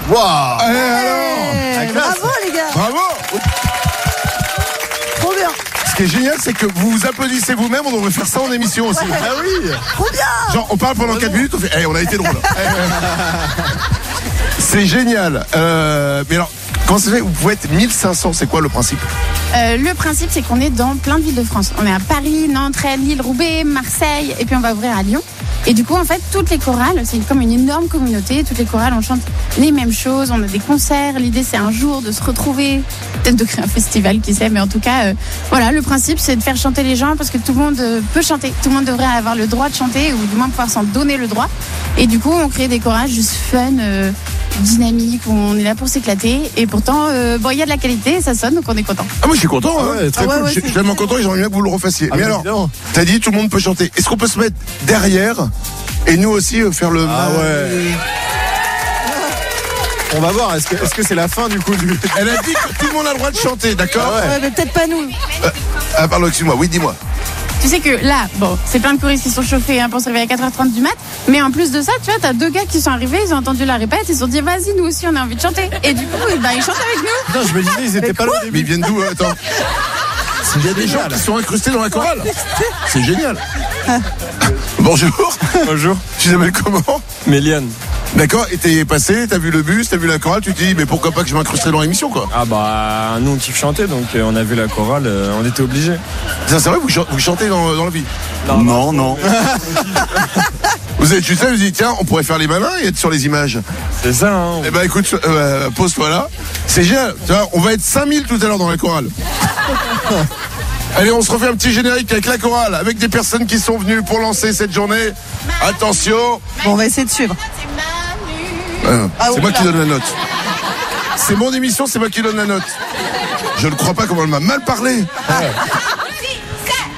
Waouh. Alors Bravo les gars. Bravo. Trop bien. Ce qui est génial, c'est que vous vous applaudissez vous-même, on devrait faire ça en émission aussi. Ah oui. Trop bien. Genre, on parle pendant 4 minutes, on fait, on a été drôle. C'est génial. Mais alors, comment ça fait, vous pouvez être 1500, c'est quoi le principe? Le principe, c'est qu'on est dans plein de villes de France. On est à Paris, Nantes, Rennes, Lille, Roubaix, Marseille, et puis on va ouvrir à Lyon. Et du coup, en fait, toutes les chorales, c'est comme une énorme communauté. Toutes les chorales, on chante les mêmes choses. On a des concerts. L'idée, c'est un jour de se retrouver, peut-être de créer un festival, qui sait. Mais en tout cas, voilà, le principe, c'est de faire chanter les gens parce que tout le monde peut chanter. Tout le monde devrait avoir le droit de chanter ou du moins pouvoir s'en donner le droit. Et du coup, on crée des chorales juste fun, dynamiques, où on est là pour s'éclater. Et pourtant, bon, il y a de la qualité, ça sonne, donc on est content. Ah, moi, je suis content. Hein. Ouais, très Ah ouais, cool. ouais, Je suis tellement content et j'aimerais bien que vous le refassiez. Ah, mais bah, alors, évidemment. t'as dit tout le monde peut chanter. Est-ce qu'on peut se mettre derrière et nous aussi faire le... Ah ouais. On va voir, est-ce que c'est la fin du coup du... Elle a dit que tout le monde a le droit de chanter, d'accord? Ah ouais. Ouais, mais peut-être pas nous. Ah, pardon, excuse-moi. Oui, dis-moi. Tu sais que là, bon, c'est plein de choristes qui sont chauffés pour se réveiller à 4h30 du mat. Mais en plus de ça, tu vois, t'as 2 gars qui sont arrivés, ils ont entendu la répète, ils se sont dit, vas-y, nous aussi, on a envie de chanter. Et du coup, ils chantent avec nous. Putain, je me disais, ils étaient pas là au Mais début. ils viennent d'où? Attends. Il y a des gens qui sont incrustés dans la chorale. C'est génial. Bonjour. Bonjour. Tu t'appelles comment? Méliane. D'accord, et t'es passé, t'as vu le bus, t'as vu la chorale, tu te dis mais pourquoi pas que je m'incrusterais dans l'émission quoi. Ah bah nous on kiffe chanter donc on a vu la chorale, on était obligés. Ça c'est vrai, vous chantez dans la vie? Non. Vous avez tu sais, vous dites tiens, on pourrait faire les malins et être sur les images. C'est ça hein. Eh ben écoute, pose-toi là. C'est génial, tu vois, on va être 5000 tout à l'heure dans la chorale. Allez, on se refait un petit générique avec la chorale, avec des personnes qui sont venues pour lancer cette journée. Attention. Bon, on va essayer de suivre. C'est moi qui donne la note. C'est mon émission, c'est moi qui donne la note. Je ne crois pas comment elle m'a mal parlé.